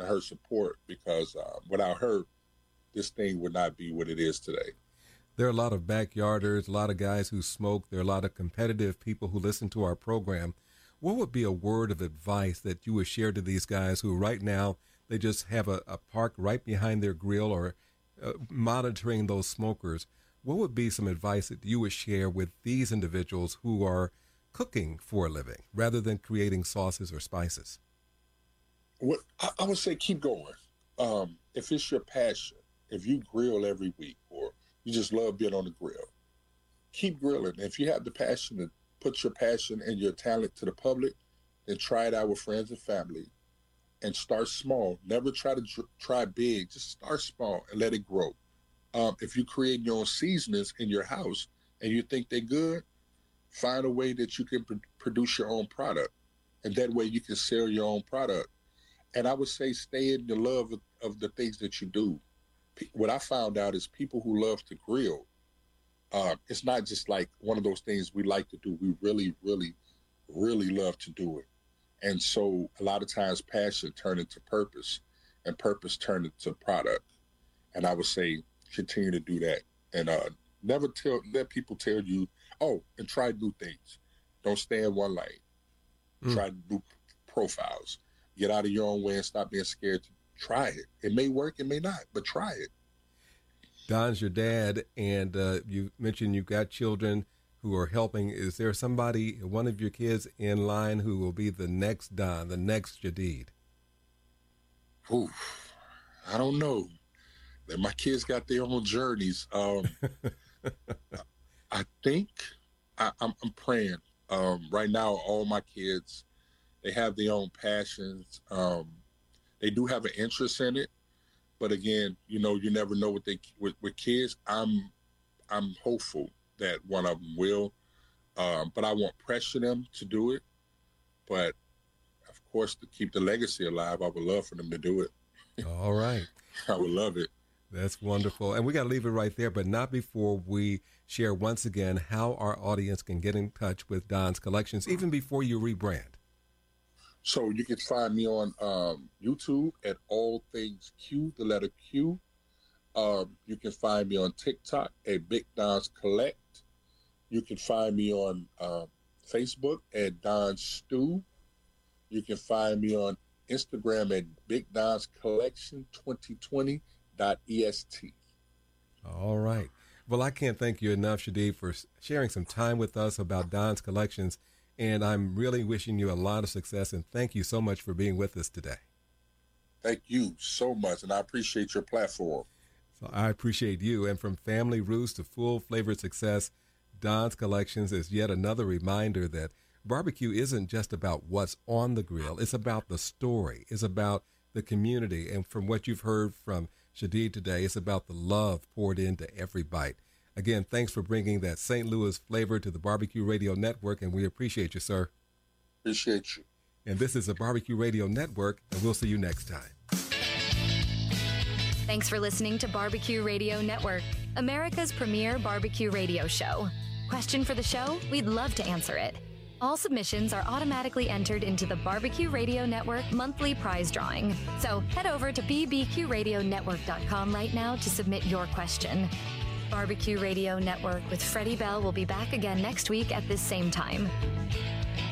and her support, because without her, this thing would not be what it is today. There are a lot of backyarders, a lot of guys who smoke. There are a lot of competitive people who listen to our program. What would be a word of advice that you would share to these guys who right now, they just have a park right behind their grill or monitoring those smokers? What would be some advice that you would share with these individuals who are cooking for a living rather than creating sauces or spices? What I would say, keep going. If it's your passion, if you grill every week or you just love being on the grill, keep grilling. If you have the passion to put your passion and your talent to the public, then try it out with friends and family and start small. Never try to try big. Just start small and let it grow. If you create your own seasonings in your house and you think they're good, find a way that you can produce your own product. And that way you can sell your own product. And I would say stay in the love of the things that you do. What I found out is people who love to grill, it's not just like one of those things we like to do. We really, really, really love to do it. And so a lot of times passion turned into purpose and purpose turned into product. And I would say continue to do that. And never let people tell you, oh, and try new things. Don't stay in one lane. Try new profiles. Get out of your own way and stop being scared to try it. It may work, it may not, but try it. Don's your dad, and you mentioned you've got children who are helping. Is there somebody, one of your kids in line who will be the next Don, the next Jadid? Ooh, I don't know. My kids got their own journeys. I think I'm praying. Right now, all my kids, they have their own passions. They do have an interest in it, but again, you never know with kids. I'm hopeful that one of them will, but I won't pressure them to do it. But of course, to keep the legacy alive, I would love for them to do it. All right, I would love it. That's wonderful, and we got to leave it right there, but not before we share once again how our audience can get in touch with Don's Collections, even before you rebrand. So you can find me on YouTube at All Things Q, the letter Q. You can find me on TikTok at Big Don's Collect. You can find me on Facebook at Don's Stew. You can find me on Instagram at Big Don's Collection 2020.est. All right. Well, I can't thank you enough, Shadid, for sharing some time with us about Don's Collections. And I'm really wishing you a lot of success, and thank you so much for being with us today. Thank you so much, and I appreciate your platform. So I appreciate you. And from family roots to full-flavored success, Don's Collections is yet another reminder that barbecue isn't just about what's on the grill. It's about the story. It's about the community. And from what you've heard from Shadid today, it's about the love poured into every bite. Again, thanks for bringing that St. Louis flavor to the Barbecue Radio Network, and we appreciate you, sir. Appreciate you. And this is the Barbecue Radio Network, and we'll see you next time. Thanks for listening to Barbecue Radio Network, America's premier barbecue radio show. Question for the show? We'd love to answer it. All submissions are automatically entered into the Barbecue Radio Network monthly prize drawing. So head over to bbqradionetwork.com right now to submit your question. Barbecue Radio Network with Freddie Bell will be back again next week at this same time.